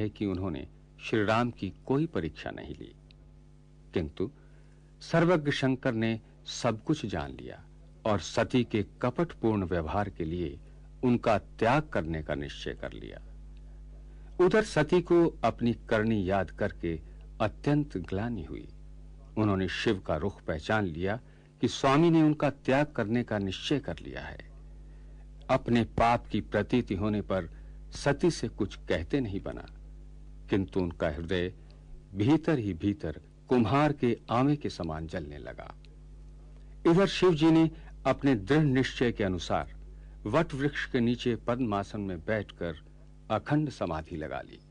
है कि उन्होंने श्री राम की कोई परीक्षा नहीं ली, किंतु सर्वज्ञ शंकर ने सब कुछ जान लिया और सती के कपटपूर्ण व्यवहार के लिए उनका त्याग करने का निश्चय कर लिया। उधर सती को अपनी करनी याद करके अत्यंत ग्लानि हुई। उन्होंने शिव का रुख पहचान लिया कि स्वामी ने उनका त्याग करने का निश्चय कर लिया है। अपने पाप की प्रतीति होने पर सती से कुछ कहते नहीं बना, किंतु उनका हृदय भीतर ही भीतर कुम्हार के आमे के समान जलने लगा। इधर शिव जी ने अपने दृढ़ निश्चय के अनुसार वट वृक्ष के नीचे पद्मासन में बैठकर अखंड समाधि लगा ली।